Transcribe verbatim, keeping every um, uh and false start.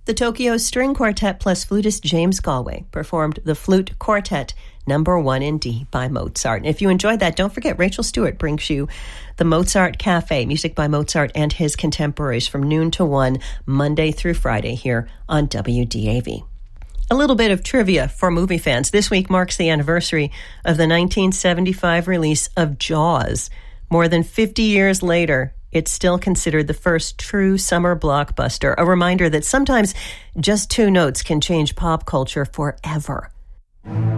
The Tokyo String Quartet plus flutist James Galway performed the Flute Quartet Number One in D by Mozart. And if you enjoyed that, don't forget Rachel Stewart brings you the Mozart Cafe, music by Mozart and his contemporaries from noon to one, Monday through Friday here on W D A V. A little bit of trivia for movie fans. This week marks the anniversary of the nineteen seventy-five release of Jaws. More than fifty years later, it's still considered the first true summer blockbuster, a reminder that sometimes just two notes can change pop culture forever.